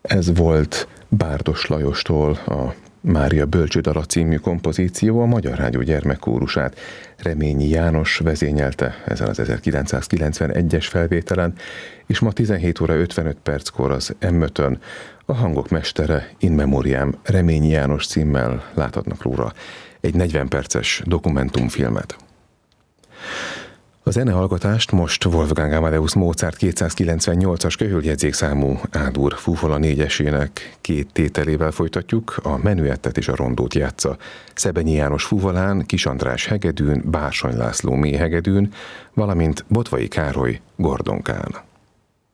Ez volt Bárdos Lajostól a Mária Bölcsődala című kompozíció, a Magyar Rádió gyermekkórusát Reményi János vezényelte ezen az 1991-es felvételen, és ma 17 óra 55 perckor az M5-ön a Hangok mestere In Memoriam Reményi János címmel láthatnak róla egy 40 perces dokumentumfilmet. A zenehallgatást most Wolfgang Amadeus Mozart 298-as köhöljegyzékszámú A-dur fúfola 4-esének két tételével folytatjuk, a menüettet és a rondót játsza Szebenyi János fuvolán, Kis András hegedűn, Bársony László méhegedűn, valamint Botvai Károly gordonkán.